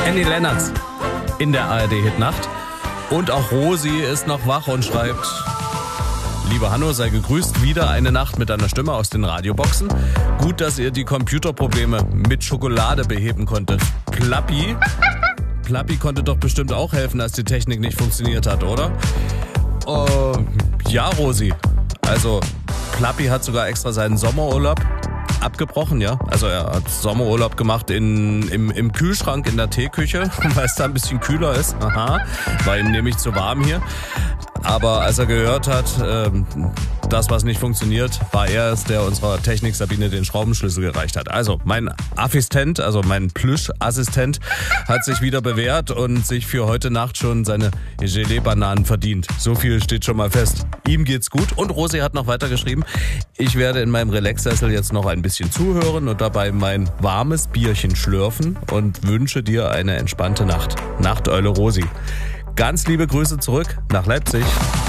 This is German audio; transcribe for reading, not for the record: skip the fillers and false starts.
Annie Lennox in der ARD-Hitnacht. Und auch Rosi ist noch wach und schreibt: Liebe Hanno, sei gegrüßt. Wieder eine Nacht mit einer Stimme aus den Radioboxen. Gut, dass ihr die Computerprobleme mit Schokolade beheben konntet. Plappi konnte doch bestimmt auch helfen, als die Technik nicht funktioniert hat, oder? Ja, Rosi. Also, Plappi hat sogar extra seinen Sommerurlaub abgebrochen, ja. Also er hat Sommerurlaub gemacht im Kühlschrank in der Teeküche, weil es da ein bisschen kühler ist. Aha, war ihm nämlich zu warm hier. Aber als er gehört hat, das, was nicht funktioniert, war er es, der unserer Technik Sabine den Schraubenschlüssel gereicht hat. Also mein Assistent, also mein Plüschassistent, hat sich wieder bewährt und sich für heute Nacht schon seine Gelee-Bananen verdient. So viel steht schon mal fest. Ihm geht's gut. Und Rosi hat noch weiter geschrieben: Ich werde in meinem Relaxsessel jetzt noch ein bisschen zuhören und dabei mein warmes Bierchen schlürfen und wünsche dir eine entspannte Nacht. Nachteule Rosi. Ganz liebe Grüße zurück nach Leipzig.